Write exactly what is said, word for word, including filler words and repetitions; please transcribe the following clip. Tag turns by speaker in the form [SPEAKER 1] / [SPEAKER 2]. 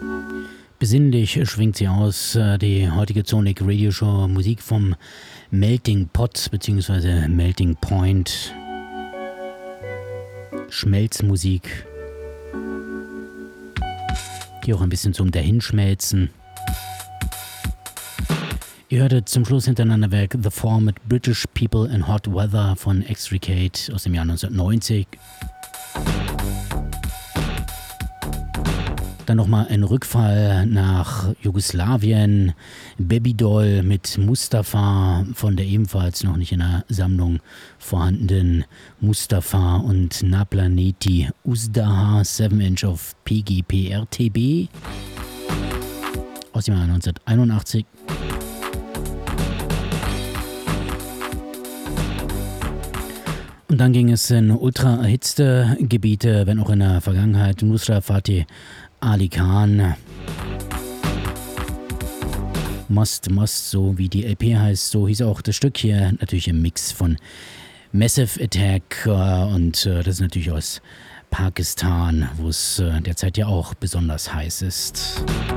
[SPEAKER 1] Besinnlich schwingt sie aus, die heutige Sonic Radio Show, Musik vom Melting Pot bzw. Melting Point. Schmelzmusik. Hier auch ein bisschen zum Dahinschmelzen. Ihr hörtet zum Schluss hintereinander weg The Four mit British People in Hot Weather von Extricate aus dem Jahr neunzehnhundertneunzig. Dann nochmal ein Rückfall nach Jugoslawien. Babydoll mit Mustafa von der ebenfalls noch nicht in der Sammlung vorhandenen Mustafa und Na Planeti Uzdaha seven inch of P G P R T B aus dem Jahr neunzehnhunderteinundachtzig. Und dann ging es in ultra erhitzte Gebiete, wenn auch in der Vergangenheit. Nusrat Fateh Ali Khan. Must, Must, so wie die L P heißt, so hieß auch das Stück hier. Natürlich im Mix von Massive Attack und das ist natürlich aus Pakistan, wo es derzeit ja auch besonders heiß ist.